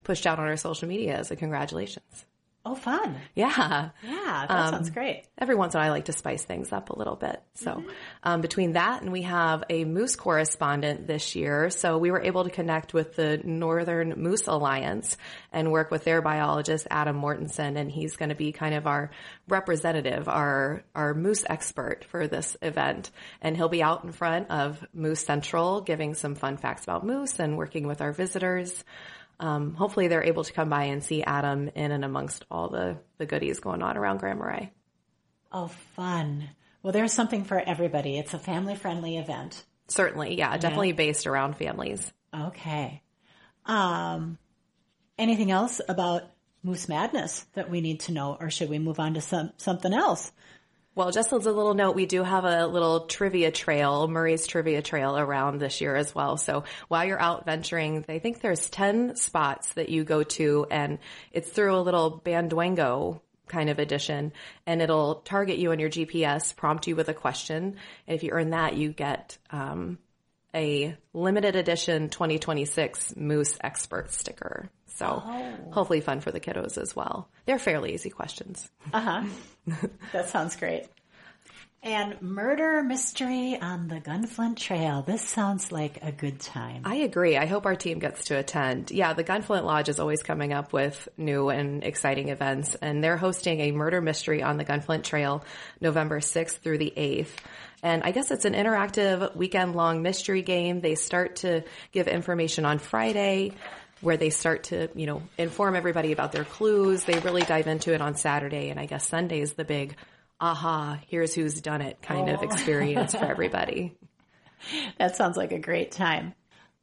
pushed out on our social media as a congratulations. Oh, fun. Yeah. Yeah, that sounds great. Every once in a while, I like to spice things up a little bit. So between that and we have a moose correspondent this year. So we were able to connect with the Northern Moose Alliance and work with their biologist, Adam Mortensen. And he's going to be kind of our representative, our moose expert for this event. And he'll be out in front of Moose Central giving some fun facts about moose and working with our visitors. Hopefully they're able to come by and see Adam in and amongst all the goodies going on around Grand Marais. Oh, fun. Well, there's something for everybody. It's a family-friendly event. Certainly, yeah. Definitely based around families. Okay. Anything else about Moose Madness that we need to know, or should we move on to something else? Well, just as a little note, we do have a little trivia trail, Murray's Trivia Trail around this year as well. So while you're out venturing, I think there's 10 spots that you go to, and it's through a little Banduengo kind of edition, and it'll target you on your GPS, prompt you with a question. And if you earn that, you get a limited edition 2026 Moose Expert sticker. So hopefully fun for the kiddos as well. They're fairly easy questions. That sounds great. And Murder Mystery on the Gunflint Trail. This sounds like a good time. I agree. I hope our team gets to attend. Yeah, the Gunflint Lodge is always coming up with new and exciting events, and they're hosting a Murder Mystery on the Gunflint Trail November 6th through the 8th. And I guess it's an interactive weekend-long mystery game. They start to give information on Friday, where they start to, inform everybody about their clues. They really dive into it on Saturday, and I guess Sunday is the big aha, here's who's done it kind of experience for everybody. That sounds like a great time.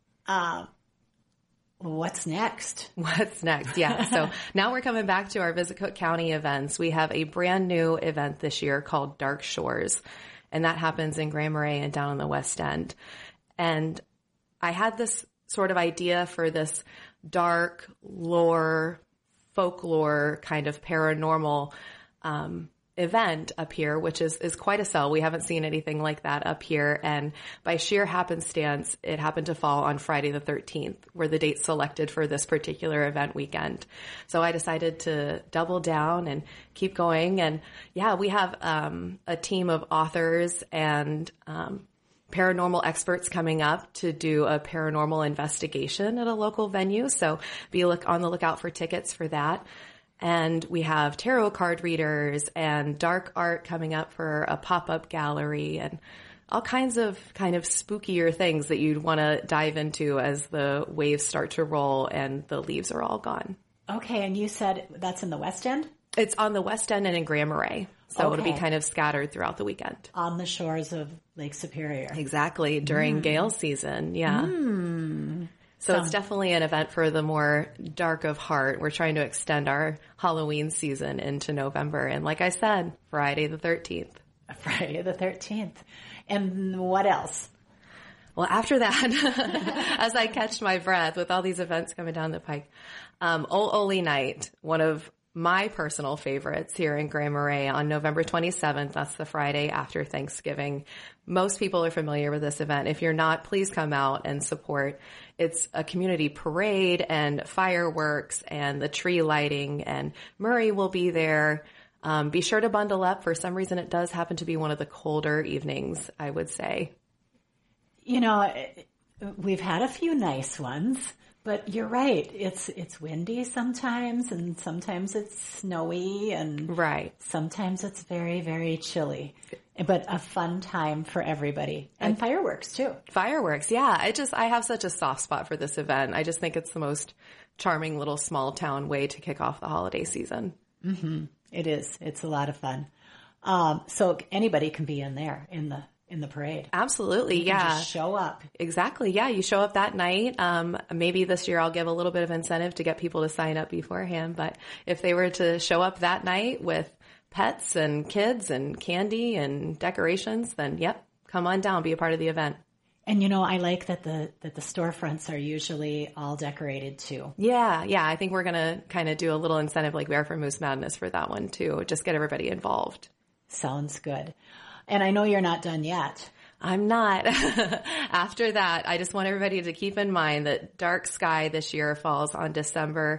What's next? What's next? Yeah. So now we're coming back to our Visit Cook County events. We have a brand new event this year called Dark Shores, and that happens in Grand Marais and down in the West End. And I had this sort of idea for this dark lore, folklore kind of paranormal event up here, which is quite a sell. We haven't seen anything like that up here. And by sheer happenstance, it happened to fall on Friday the 13th, where the date selected for this particular event weekend. So I decided to double down and keep going. And yeah, we have a team of authors and paranormal experts coming up to do a paranormal investigation at a local venue. So be on the lookout for tickets for that. And we have tarot card readers and dark art coming up for a pop-up gallery and all kinds of kind of spookier things that you'd want to dive into as the waves start to roll and the leaves are all gone. Okay, and you said that's in the West End? It's on the West End and in Grand Marais. So it'll be kind of scattered throughout the weekend. On the shores of Lake Superior. Exactly, during gale season, yeah. So it's definitely an event for the more dark of heart. We're trying to extend our Halloween season into November. And like I said, Friday the 13th. Friday the 13th. And what else? Well, after that, as I catch my breath with all these events coming down the pike, Ol Ole Night, one of my personal favorites here in Grand Marais on November 27th. That's the Friday after Thanksgiving. Most people are familiar with this event. If you're not, please come out and support. It's a community parade and fireworks and the tree lighting, and Murray will be there. Be sure to bundle up. For some reason, it does happen to be one of the colder evenings, I would say. We've had a few nice ones. But you're right. It's windy sometimes, and sometimes it's snowy, and sometimes it's very, very chilly. But a fun time for everybody. And fireworks, too. Fireworks, yeah. I have such a soft spot for this event. I just think it's the most charming little small town way to kick off the holiday season. Mm-hmm. It is. It's a lot of fun. So anybody can be in there in the parade. Absolutely, yeah. Just show up. Exactly, yeah. You show up that night. Maybe this year I'll give a little bit of incentive to get people to sign up beforehand. But if they were to show up that night with pets and kids and candy and decorations, then yep, come on down, be a part of the event. And I like that the storefronts are usually all decorated too. Yeah. I think we're gonna kind of do a little incentive like we are for Moose Madness for that one too. Just get everybody involved. Sounds good. And I know you're not done yet. I'm not. After that, I just want everybody to keep in mind that Dark Sky this year falls on December